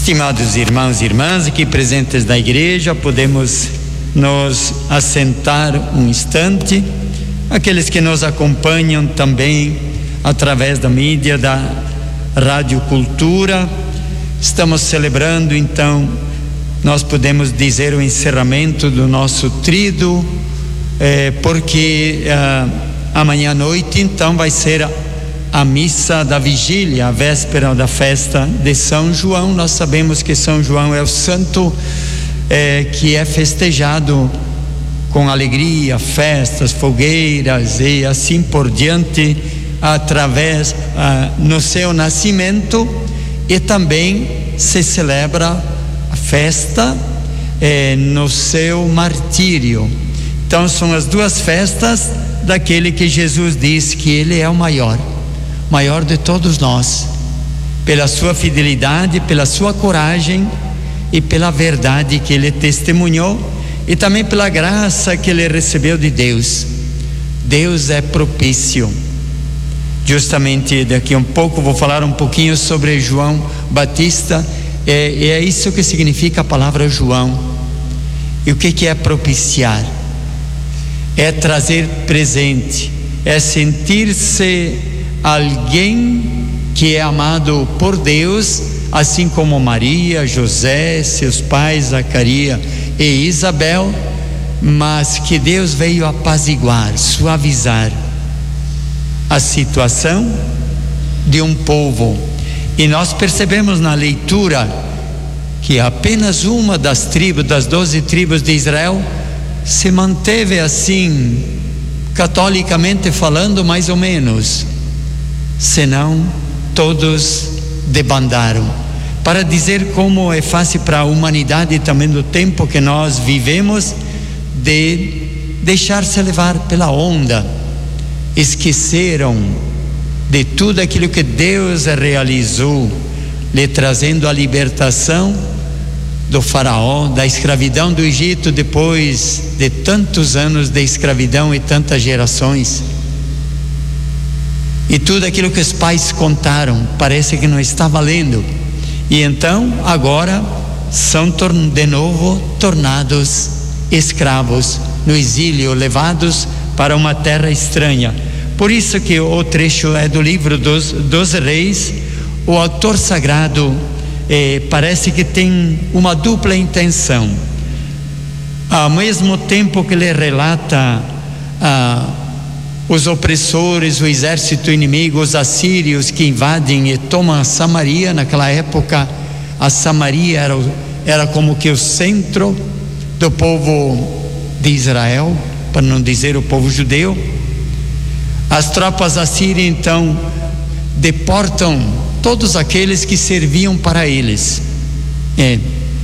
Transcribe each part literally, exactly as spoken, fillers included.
Estimados irmãos e irmãs aqui presentes na igreja, podemos nos assentar um instante. Aqueles que nos acompanham também através da mídia da Rádio Cultura, estamos celebrando, então, nós podemos dizer o encerramento do nosso tríduo, eh, porque ah, amanhã à noite, então, vai ser a a missa da vigília, a véspera da festa de São João. Nós sabemos que São João é o santo é, que é festejado com alegria, festas, fogueiras e assim por diante, através ah, no seu nascimento, e também se celebra a festa é, no seu martírio. Então são as duas festas daquele que Jesus disse que ele é o maior maior de todos nós, pela sua fidelidade, pela sua coragem e pela verdade que ele testemunhou, e também pela graça que ele recebeu de Deus. Deus é propício. Justamente daqui a um pouco vou falar um pouquinho sobre João Batista, é, e é isso que significa a palavra João. E o que que é propiciar? É trazer presente, é sentir-se alguém que é amado por Deus, assim como Maria, José, seus pais Zacarias e Isabel, mas que Deus veio apaziguar, suavizar a situação de um povo. E nós percebemos na leitura que apenas uma das tribos, das doze tribos de Israel, se manteve assim, catolicamente falando, mais ou menos. Senão todos debandaram. Para dizer como é fácil para a humanidade também do tempo que nós vivemos de deixar-se levar pela onda. Esqueceram de tudo aquilo que Deus realizou, lhe trazendo a libertação do faraó, da escravidão do Egito, depois de tantos anos de escravidão e tantas gerações. E tudo aquilo que os pais contaram parece que não está valendo. E então agora são de novo tornados escravos no exílio, levados para uma terra estranha. Por isso que o trecho é do livro dos, dos Reis. O autor sagrado eh, parece que tem uma dupla intenção. Ao mesmo tempo que ele relata a os opressores, o exército inimigo, os assírios que invadem e tomam a Samaria. Naquela época a Samaria era, era como que o centro do povo de Israel, para não dizer o povo judeu. As tropas assírias então deportam todos aqueles que serviam para eles. É.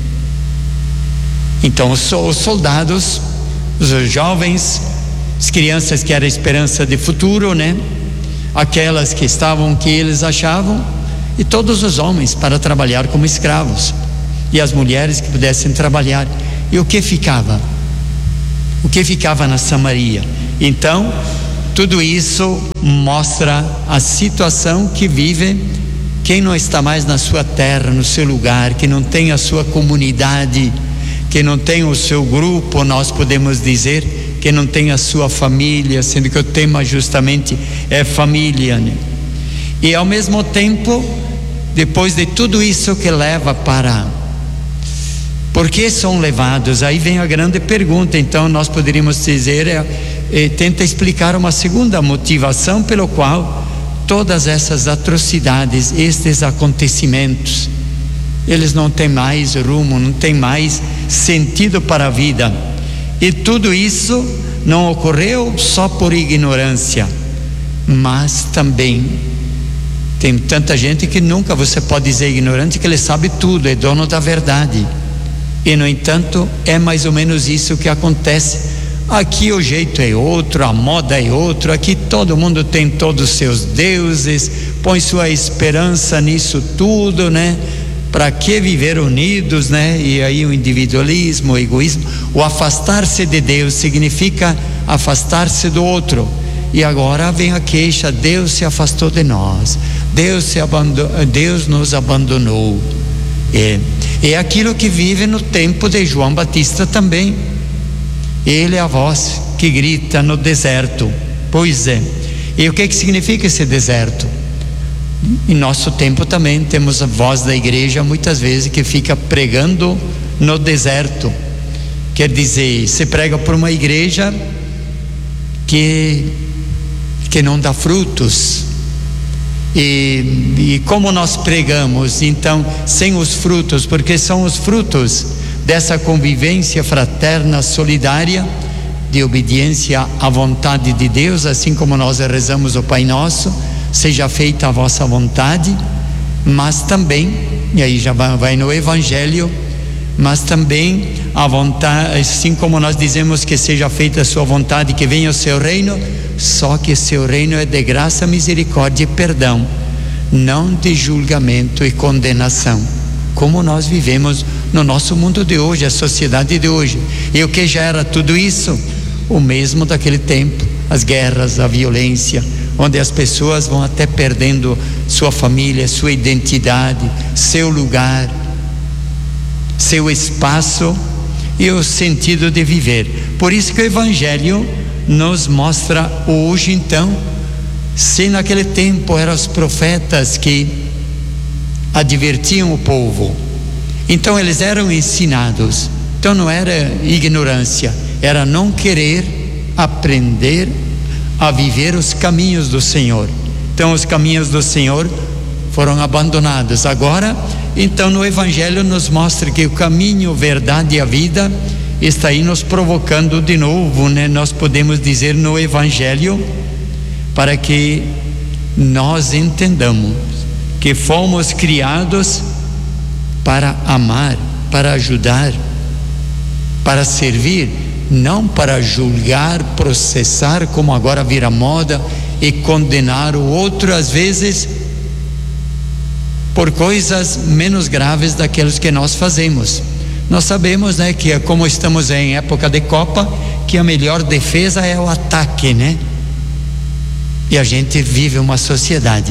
Então os, os soldados, os jovens, as crianças que era a esperança de futuro, né? Aquelas que estavam, que eles achavam, e todos os homens para trabalhar como escravos, e as mulheres que pudessem trabalhar. E o que ficava? O que ficava na Samaria? Então, tudo isso mostra a situação que vive quem não está mais na sua terra, no seu lugar, que não tem a sua comunidade, que não tem o seu grupo, nós podemos dizer, que não tem a sua família, sendo que o tema justamente é família, né? E ao mesmo tempo, depois de tudo isso que leva para, por que são levados? Aí vem a grande pergunta. Então nós poderíamos dizer, é, é, tenta explicar uma segunda motivação pelo qual todas essas atrocidades, estes acontecimentos, eles não têm mais rumo, não têm mais sentido para a vida. E tudo isso não ocorreu só por ignorância, mas também tem tanta gente que nunca você pode dizer ignorante, que ele sabe tudo, é dono da verdade. E no entanto é mais ou menos isso que acontece. Aqui o jeito é outro, a moda é outro, aqui todo mundo tem todos os seus deuses, põe sua esperança nisso tudo, né? Para que viver unidos, né? E aí o individualismo, o egoísmo, o afastar-se de Deus significa afastar-se do outro. E agora vem a queixa: Deus se afastou de nós, Deus se abandonou, Deus nos abandonou. É, é aquilo que vive no tempo de João Batista também. Ele é a voz que grita no deserto. Pois é. E o que que significa esse deserto? Em nosso tempo também temos a voz da igreja, muitas vezes, que fica pregando no deserto. Quer dizer, se prega por uma igreja que, que não dá frutos. E, e como nós pregamos, então, sem os frutos, porque são os frutos dessa convivência fraterna, solidária, de obediência à vontade de Deus, assim como nós rezamos o Pai Nosso, seja feita a vossa vontade, mas também, e aí já vai, vai no Evangelho, mas também a vontade, assim como nós dizemos que seja feita a sua vontade, que venha o seu reino, só que seu reino é de graça, misericórdia e perdão, não de julgamento e condenação, como nós vivemos no nosso mundo de hoje, a sociedade de hoje. E o que já era tudo isso? O mesmo daquele tempo, as guerras, a violência, onde as pessoas vão até perdendo sua família, sua identidade, seu lugar, seu espaço e o sentido de viver. Por isso que o Evangelho nos mostra hoje, então, se naquele tempo eram os profetas que advertiam o povo, então eles eram ensinados, então não era ignorância, era não querer aprender a viver os caminhos do Senhor. Então os caminhos do Senhor foram abandonados. Agora, então no Evangelho nos mostra que o caminho, verdade e a vida está aí nos provocando de novo, né? Nós podemos dizer no Evangelho, para que nós entendamos que fomos criados para amar, para ajudar, para servir, não para julgar, processar, como agora vira moda, e condenar o outro, às vezes por coisas menos graves daquelas que nós fazemos. Nós sabemos, né, que como estamos em época de Copa, que a melhor defesa é o ataque, né? E a gente vive uma sociedade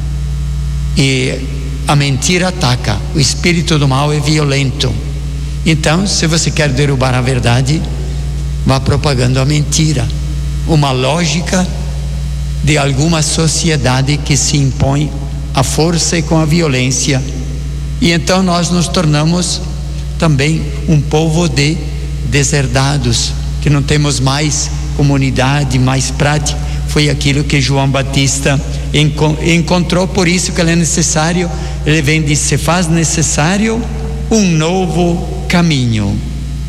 e a mentira ataca, o espírito do mal é violento. Então, se você quer derrubar a verdade, vá propagando a mentira, uma lógica de alguma sociedade que se impõe à força e com a violência. E então nós nos tornamos também um povo de deserdados, que não temos mais comunidade, mais prática. Foi aquilo que João Batista encontrou, por isso que ele é necessário, ele vem e diz, se faz necessário um novo caminho.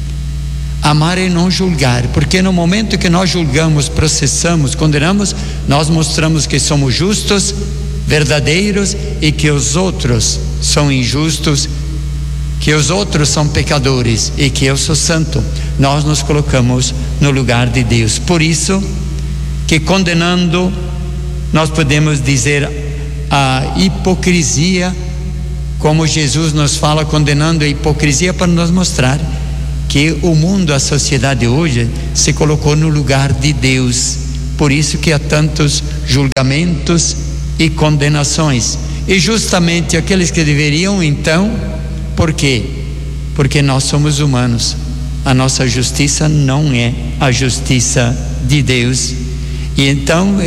Amar e não julgar, porque no momento que nós julgamos, processamos, condenamos, nós mostramos que somos justos, verdadeiros, e que os outros são injustos, que os outros são pecadores e que eu sou santo. Nós nos colocamos no lugar de Deus. Por isso que condenando, nós podemos dizer a hipocrisia, como Jesus nos fala, condenando a hipocrisia, para nos mostrar que o mundo, a sociedade hoje, se colocou no lugar de Deus. Por isso que há tantos julgamentos e condenações. E justamente aqueles que deveriam, então, por quê? Porque nós somos humanos. A nossa justiça não é a justiça de Deus. E então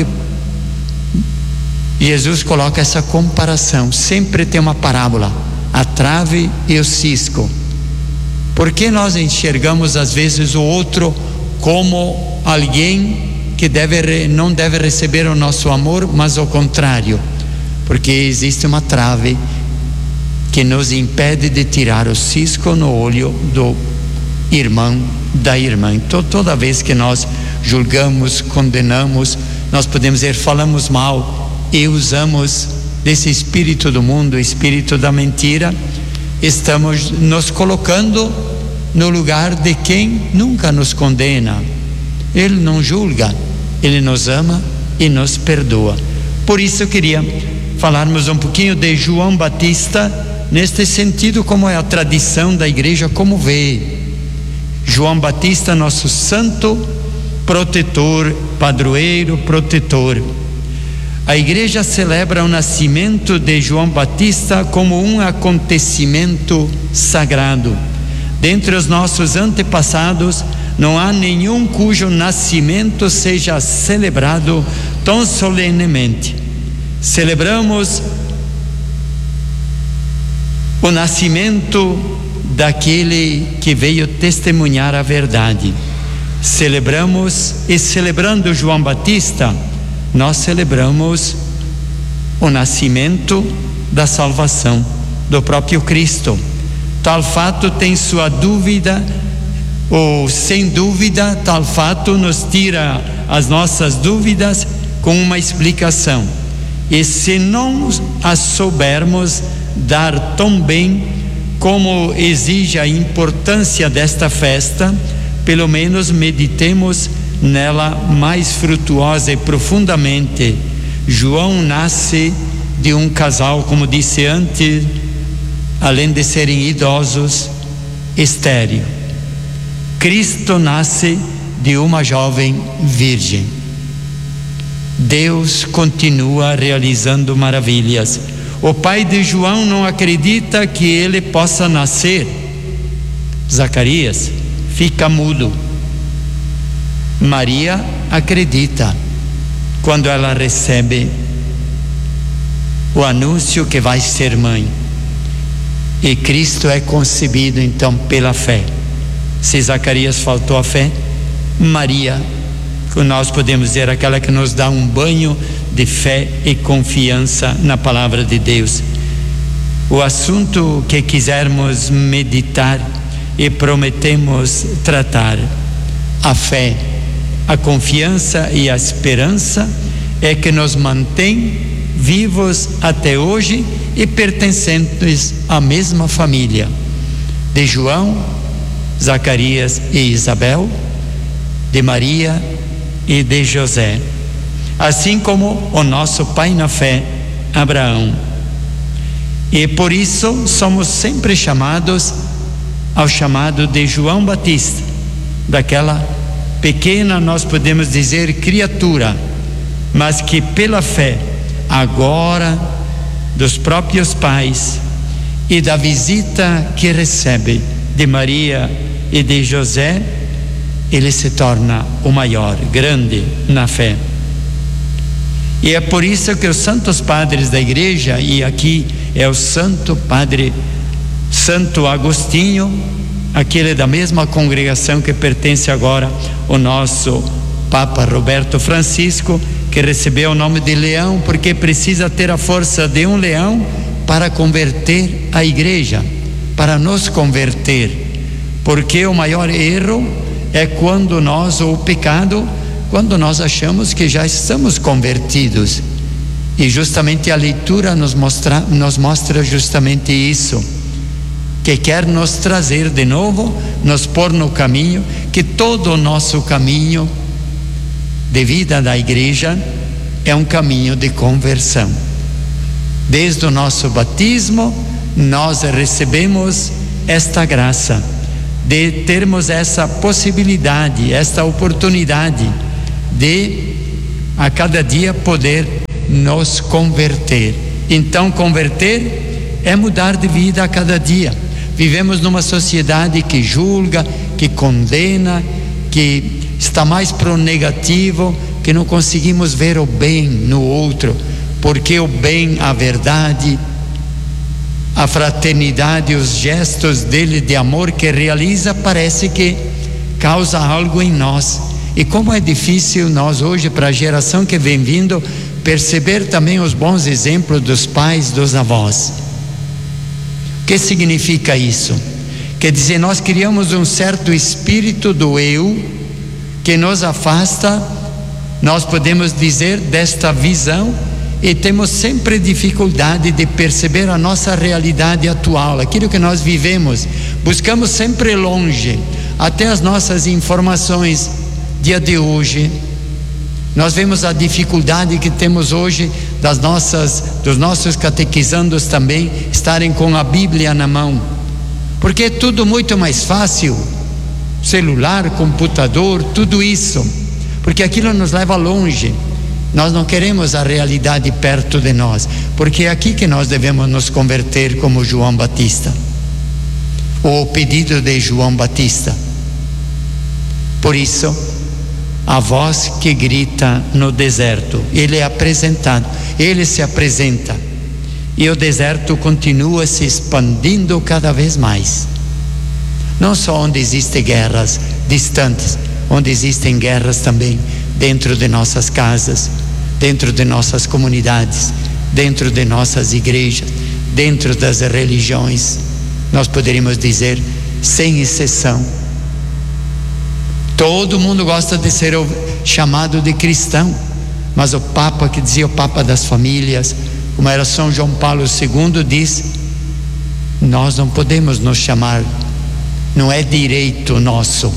Jesus coloca essa comparação. Sempre tem uma parábola, a trave e o cisco. Por que nós enxergamos às vezes o outro como alguém que deve, não deve receber o nosso amor, mas ao contrário? Porque existe uma trave que nos impede de tirar o cisco no olho do irmão, da irmã. Então toda vez que nós julgamos, condenamos, nós podemos dizer, falamos mal e usamos desse espírito do mundo, o espírito da mentira, estamos nos colocando no lugar de quem nunca nos condena. Ele não julga, ele nos ama e nos perdoa. Por isso eu queria falarmos um pouquinho de João Batista, neste sentido, como é a tradição da igreja, como vê João Batista, nosso santo protetor, padroeiro, protetor. A igreja celebra o nascimento de João Batista como um acontecimento sagrado. Dentre os nossos antepassados, não há nenhum cujo nascimento seja celebrado tão solenemente. Celebramos o nascimento daquele que veio testemunhar a verdade. Celebramos, e celebrando João Batista, nós celebramos o nascimento da salvação do próprio Cristo. Tal fato tem sua dúvida, ou sem dúvida, tal fato nos tira as nossas dúvidas com uma explicação. E se não a soubermos dar tão bem como exige a importância desta festa, pelo menos meditemos nela mais frutuosa e profundamente. João nasce de um casal, como disse antes, além de serem idosos, estéril. Cristo nasce de uma jovem virgem. Deus continua realizando maravilhas. O pai de João não acredita que ele possa nascer. Zacarias fica mudo. Maria acredita quando ela recebe o anúncio que vai ser mãe. E Cristo é concebido então pela fé. Se Zacarias faltou a fé, Maria, que nós podemos dizer, aquela que nos dá um banho de fé e confiança na palavra de Deus. O assunto que quisermos meditar e prometemos tratar, a fé, a confiança e a esperança, é que nos mantém vivos até hoje e pertencentes à mesma família de João, Zacarias e Isabel, de Maria e de José, assim como o nosso pai na fé, Abraão. E por isso somos sempre chamados ao chamado de João Batista, daquela pequena, nós podemos dizer, criatura, mas que pela fé, agora, dos próprios pais e da visita que recebe de Maria e de José, ele se torna o maior, grande na fé. E é por isso que os santos padres da igreja, e aqui é o santo padre Santo Agostinho, aquele da mesma congregação que pertence agora ao nosso Papa Roberto Francisco, que recebeu o nome de leão, porque precisa ter a força de um leão para converter a igreja, para nos converter, porque o maior erro é quando nós, ou o pecado, quando nós achamos que já estamos convertidos. E justamente a leitura nos mostra, nos mostra justamente isso, que quer nos trazer de novo, nos pôr no caminho, que todo o nosso caminho de vida da igreja é um caminho de conversão. Desde o nosso batismo, nós recebemos esta graça de termos essa possibilidade, esta oportunidade de a cada dia poder nos converter. Então, converter é mudar de vida a cada dia. Vivemos numa sociedade que julga, que condena, que está mais pro negativo, que não conseguimos ver o bem no outro, porque o bem, a verdade, a fraternidade, os gestos dele de amor que realiza, parece que causa algo em nós. E como é difícil nós hoje, para a geração que vem vindo, perceber também os bons exemplos dos pais, dos avós. O que significa isso? Quer dizer, nós criamos um certo espírito do eu que nos afasta, nós podemos dizer, desta visão, e temos sempre dificuldade de perceber a nossa realidade atual, aquilo que nós vivemos. Buscamos sempre longe, até as nossas informações. Dia de hoje, nós vemos a dificuldade que temos hoje das nossas, dos nossos catequizandos também estarem com a Bíblia na mão, porque é tudo muito mais fácil, celular, computador, tudo isso, porque aquilo nos leva longe. Nós não queremos a realidade perto de nós, porque é aqui que nós devemos nos converter como João Batista, ou o pedido de João Batista. Por isso, a voz que grita no deserto, ele é apresentado, ele se apresenta, e o deserto continua se expandindo cada vez mais. Não só onde existem guerras distantes, onde existem guerras também dentro de nossas casas, dentro de nossas comunidades, dentro de nossas igrejas, dentro das religiões. Nós poderíamos dizer, sem exceção, todo mundo gosta de ser chamado de cristão, mas o Papa, que dizia o Papa das famílias, como era São João Paulo segundo, diz: nós não podemos nos chamar, não é direito nosso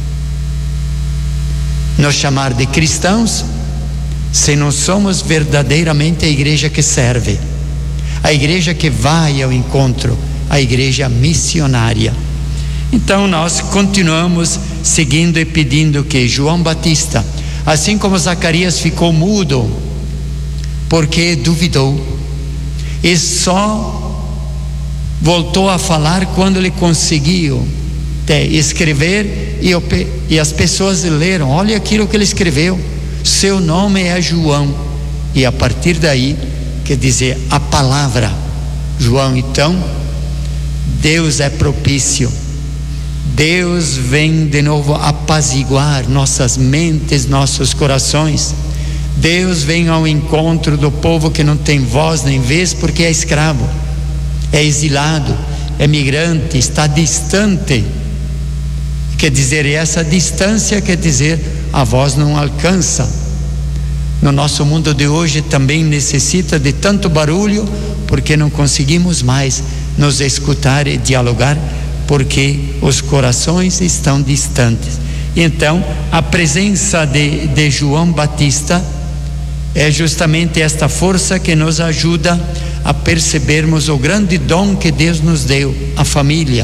nos chamar de cristãos se não somos verdadeiramente a igreja que serve, a igreja que vai ao encontro, a igreja missionária. Então nós continuamos seguindo e pedindo que João Batista, assim como Zacarias ficou mudo porque duvidou, e só voltou a falar quando ele conseguiu escrever, e, e as pessoas leram, olha aquilo que ele escreveu, seu nome é João, e a partir daí, quer dizer, a palavra João. Então Deus é propício, Deus vem de novo apaziguar nossas mentes, nossos corações. Deus vem ao encontro do povo que não tem voz nem vez, porque é escravo, é exilado, é migrante, está distante. Quer dizer, e essa distância quer dizer, a voz não alcança. No nosso mundo de hoje também necessita de tanto barulho, porque não conseguimos mais nos escutar e dialogar, porque os corações estão distantes. Então, a presença de, de João Batista é justamente esta força que nos ajuda a percebermos o grande dom que Deus nos deu, a família.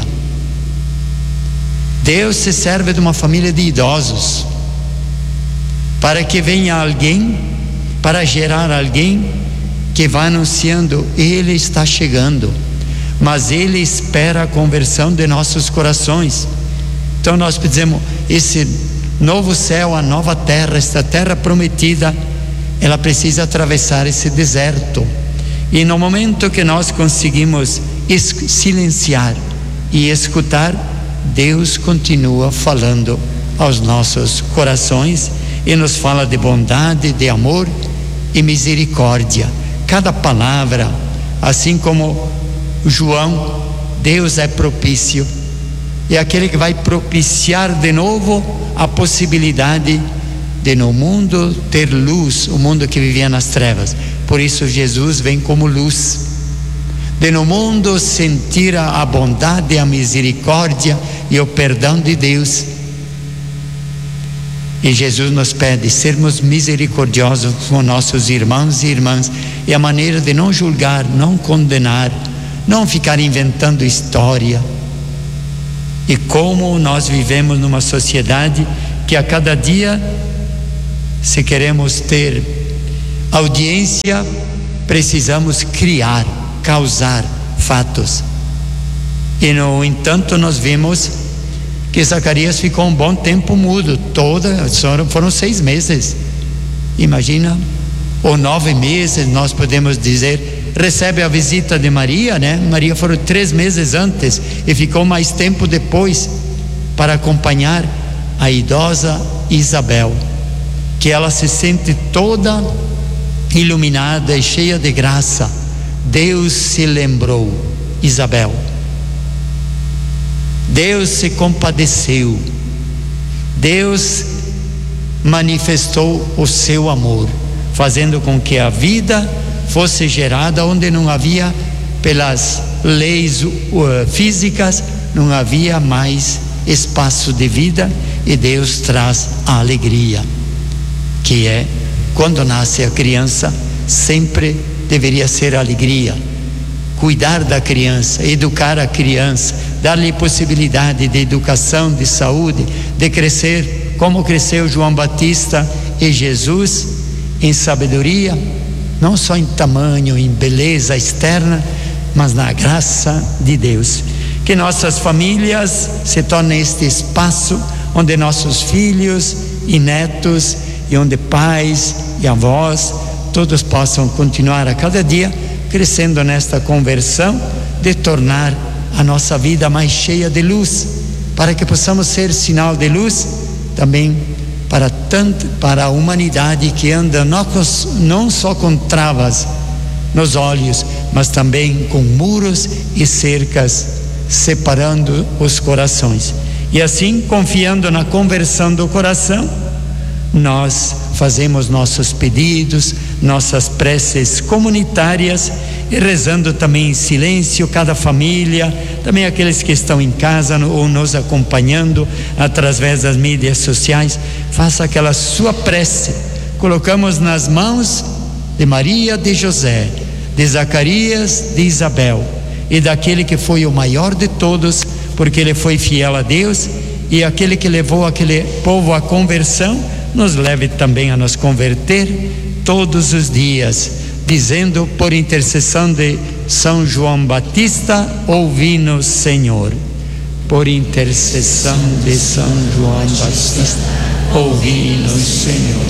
Deus se serve de uma família de idosos, para que venha alguém, para gerar alguém que vá anunciando, Ele está chegando, mas Ele espera a conversão de nossos corações. Então nós pedimos, esse novo céu, a nova terra, esta terra prometida, ela precisa atravessar esse deserto, e no momento que nós conseguimos silenciar e escutar, Deus continua falando aos nossos corações e nos fala de bondade, de amor e misericórdia. Cada palavra, assim como João, Deus é propício, e aquele que vai propiciar de novo a possibilidade de no mundo ter luz, o mundo que vivia nas trevas. Por isso Jesus vem como luz, de no mundo sentir a bondade, a misericórdia e o perdão de Deus. E Jesus nos pede sermos misericordiosos com nossos irmãos e irmãs, e a maneira de não julgar, não condenar, não ficar inventando história. E como nós vivemos numa sociedade que a cada dia, se queremos ter audiência, precisamos criar, causar fatos. E no entanto nós vimos que Zacarias ficou um bom tempo mudo, toda, foram seis meses, imagina, ou nove meses, nós podemos dizer. Recebe a visita de Maria, né? Maria foram três meses antes e ficou mais tempo depois para acompanhar a idosa Isabel, que ela se sente toda iluminada e cheia de graça. Deus se lembrou, Isabel. Deus se compadeceu. Deus manifestou o seu amor, fazendo com que a vida fosse gerada onde não havia, pelas leis uh, físicas, não havia mais espaço de vida, e Deus traz a alegria, que é quando nasce a criança. Sempre deveria ser alegria, cuidar da criança, educar a criança, dar-lhe possibilidade de educação, de saúde, de crescer como cresceu João Batista e Jesus, em sabedoria, não só em tamanho, em beleza externa, mas na graça de Deus. Que nossas famílias se tornem este espaço onde nossos filhos e netos, e onde pais e avós, todos possam continuar a cada dia crescendo nesta conversão de tornar a nossa vida mais cheia de luz, para que possamos ser sinal de luz também para tanto, para a humanidade que anda não, não só com travas nos olhos, mas também com muros e cercas separando os corações. E assim, confiando na conversão do coração, nós fazemos nossos pedidos, nossas preces comunitárias, e rezando também em silêncio, cada família, também aqueles que estão em casa ou nos acompanhando através das mídias sociais, faça aquela sua prece. Colocamos nas mãos de Maria, de José, de Zacarias, de Isabel, e daquele que foi o maior de todos, porque ele foi fiel a Deus, e aquele que levou aquele povo à conversão, nos leve também a nos converter todos os dias, dizendo por intercessão de São João Batista: ouvi-nos, Senhor. Por intercessão de São João Batista, ouvi-nos, Senhor.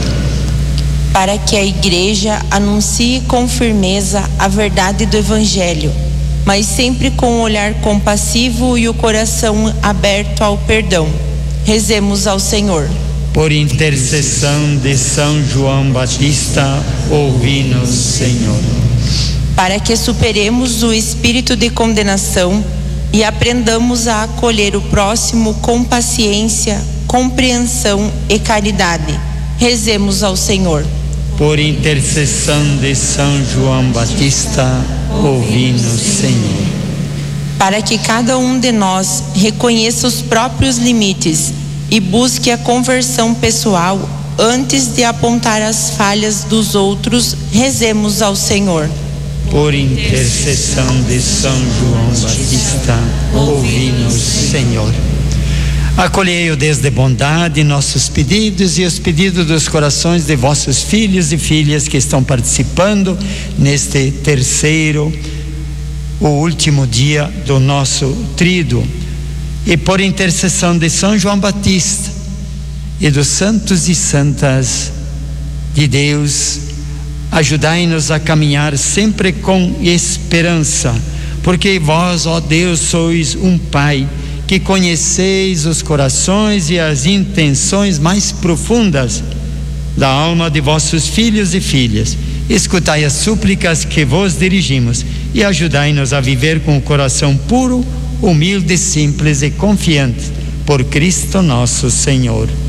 Para que a Igreja anuncie com firmeza a verdade do Evangelho, mas sempre com o olhar compassivo e o coração aberto ao perdão. Rezemos ao Senhor. Por intercessão de São João Batista, ouvi-nos, Senhor. Para que superemos o espírito de condenação e aprendamos a acolher o próximo com paciência, compreensão e caridade. Rezemos ao Senhor. Por intercessão de São João Batista, ouvi-nos, Senhor. Para que cada um de nós reconheça os próprios limites e busque a conversão pessoal antes de apontar as falhas dos outros, rezemos ao Senhor. Por intercessão de São João Batista, ouvi-nos, Senhor. Acolhei-o desde bondade nossos pedidos e os pedidos dos corações de vossos filhos e filhas que estão participando neste terceiro, o último dia do nosso tríduo. E por intercessão de São João Batista e dos santos e santas de Deus, ajudai-nos a caminhar sempre com esperança, porque vós, ó Deus, sois um Pai que conheceis os corações e as intenções mais profundas da alma de vossos filhos e filhas. Escutai as súplicas que vos dirigimos e ajudai-nos a viver com o coração puro, humilde, simples e confiante, por Cristo nosso Senhor.